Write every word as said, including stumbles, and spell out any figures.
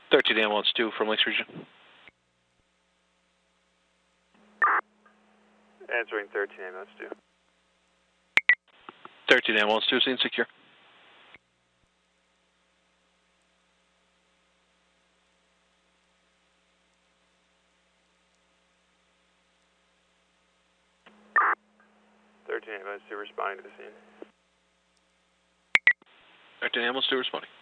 thirteen ambulance two from Lakes Region. Answering thirteen ambulance two. thirteen ambulance two, scene secure. thirteen ambulance two responding to the scene. thirteen ambulance two responding.